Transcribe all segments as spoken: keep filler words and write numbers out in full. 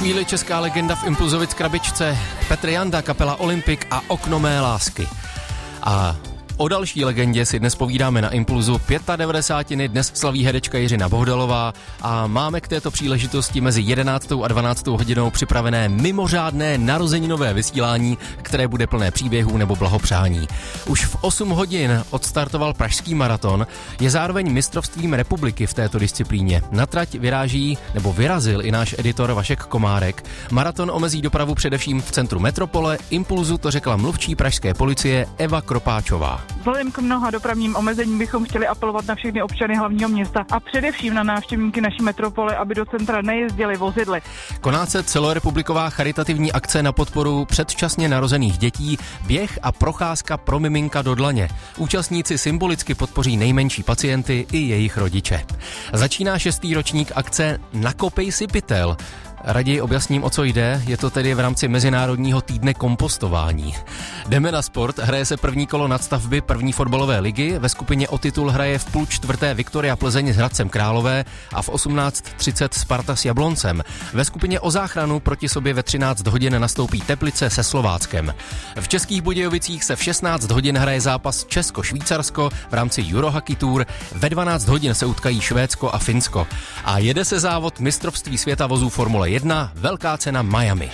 chvíli česká legenda v Impulzovic krabičce, Petr Janda, kapela Olympik a Okno mé lásky. A o další legendě si dnes povídáme na Impulzu. devadesátiny dnes slaví herečka Jiřina Bohdalová a máme k této příležitosti mezi jedenáctou a dvanáctou hodinou připravené mimořádné narozeninové vysílání, které bude plné příběhů nebo blahopřání. Už v osm hodin odstartoval pražský maraton, je zároveň mistrovstvím republiky v této disciplíně. Na trať vyráží nebo vyrazil i náš editor Vašek Komárek. Maraton omezí dopravu především v centru metropole. Impulzu to řekla mluvčí pražské policie Eva Kropáčová. Vzhledem k mnoha dopravním omezením bychom chtěli apelovat na všechny občany hlavního města a především na návštěvníky naší metropole, aby do centra nejezdili vozidly. Koná se celorepubliková charitativní akce na podporu předčasně narozených dětí, běh a procházka pro miminka do dlaně. Účastníci symbolicky podpoří nejmenší pacienty i jejich rodiče. Začíná šestý ročník akce Nakopej si pytel. Raději objasním, o co jde, je to tedy v rámci Mezinárodního týdne kompostování. Jdeme na sport, hraje se první kolo nadstavby první fotbalové ligy, ve skupině o titul hraje v půl čtvrté Viktoria Plzeň s Hradcem Králové a v osmnáct třicet Sparta s Jabloncem. Ve skupině o záchranu proti sobě ve třináct hodin nastoupí Teplice se Slováckem. V Českých Budějovicích se v šestnáct hodin hraje zápas Česko-Švýcarsko v rámci Eurohockey Tour, ve dvanáct hodin se utkají Švédsko a Finsko. A jede se závod mistrovství světa vozů Formule jedna, velká cena Miami.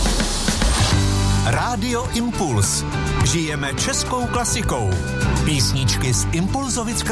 Rádio Impuls. Žijeme českou klasikou. Písničky z Impulzovic